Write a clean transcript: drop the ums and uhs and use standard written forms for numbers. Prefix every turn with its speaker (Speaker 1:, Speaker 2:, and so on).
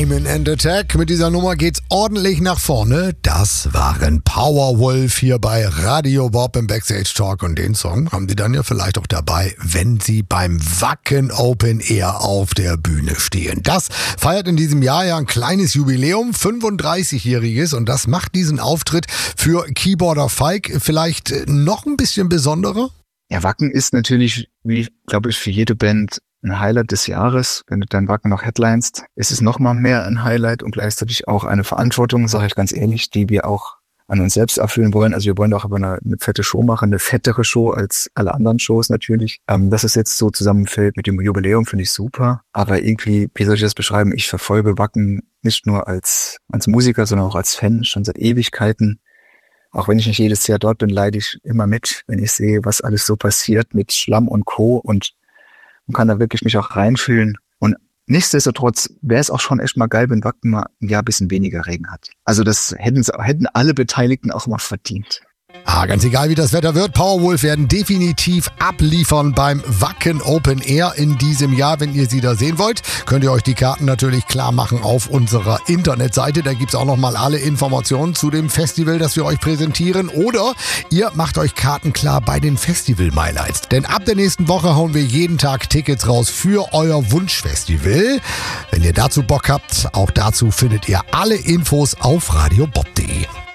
Speaker 1: Aim and Attack. Mit dieser Nummer geht's ordentlich nach vorne. Das waren Powerwolf hier bei Radio Bob im Backstage Talk. Und den Song haben die dann ja vielleicht auch dabei, wenn sie beim Wacken Open Air auf der Bühne stehen. Das feiert in diesem Jahr ja ein kleines Jubiläum, 35-jähriges. Und das macht diesen Auftritt für Keyboarder Falk vielleicht noch ein bisschen besonderer.
Speaker 2: Ja, Wacken ist natürlich, wie glaube ich, für jede Band ein Highlight des Jahres. Wenn du dein Wacken noch headlinest, ist es noch mal mehr ein Highlight und gleichzeitig auch eine Verantwortung, sage ich ganz ehrlich, die wir auch an uns selbst erfüllen wollen. Also wir wollen auch aber eine fette Show machen, eine fettere Show als alle anderen Shows natürlich. Dass es jetzt so zusammenfällt mit dem Jubiläum, finde ich super. Aber irgendwie, wie soll ich das beschreiben? Ich verfolge Wacken nicht nur als Musiker, sondern auch als Fan schon seit Ewigkeiten. Auch wenn ich nicht jedes Jahr dort bin, leide ich immer mit, wenn ich sehe, was alles so passiert mit Schlamm und Co. Und man kann da wirklich mich auch reinfühlen. Und nichtsdestotrotz wäre es auch schon echt mal geil, wenn Wacken mal ein Jahr ein bisschen weniger Regen hat. Also das hätten alle Beteiligten auch mal verdient.
Speaker 1: Ganz egal wie das Wetter wird, Powerwolf werden definitiv abliefern beim Wacken Open Air in diesem Jahr. Wenn ihr sie da sehen wollt, könnt ihr euch die Karten natürlich klar machen auf unserer Internetseite. Da gibt's auch nochmal alle Informationen zu dem Festival, das wir euch präsentieren. Oder ihr macht euch Karten klar bei den Festival-Mylights. Denn ab der nächsten Woche hauen wir jeden Tag Tickets raus für euer Wunschfestival. Wenn ihr dazu Bock habt, auch dazu findet ihr alle Infos auf radiobob.de.